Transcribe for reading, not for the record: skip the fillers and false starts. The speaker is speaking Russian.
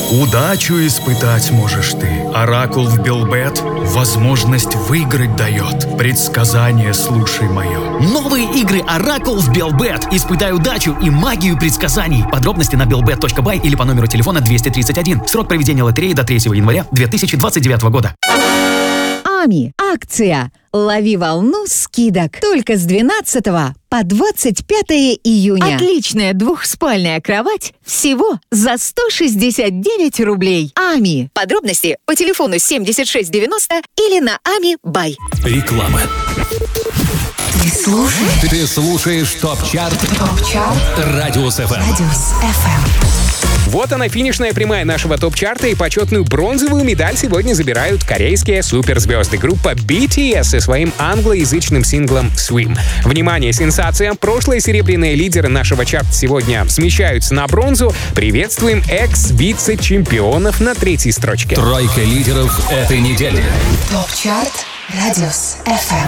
Удачу испытать можешь ты. Оракул в Белбет возможность выиграть дает. Предсказание слушай мое. Новые игры Оракул в Белбет. Испытай удачу и магию предсказаний. Подробности на belbet.by или по номеру телефона 231. Срок проведения лотереи до 3 января 2029 года. АМИ. Акция «Лови волну скидок» только с 12 по 25 июня. Отличная двухспальная кровать всего за 169 рублей. АМИ. Подробности по телефону 7690 или на АМИ.бай. Реклама. Ты слушаешь ТОП-чарт Радиус ФМ. Вот она, финишная прямая нашего топ-чарта, и почетную бронзовую медаль сегодня забирают корейские суперзвезды. Группа BTS со своим англоязычным синглом «Swim». Внимание, сенсация! Прошлые серебряные лидеры нашего чарта сегодня смещаются на бронзу. Приветствуем экс-вице-чемпионов на 3-й строчке. Тройка лидеров этой недели. ТОП-чарт Радиус ФМ.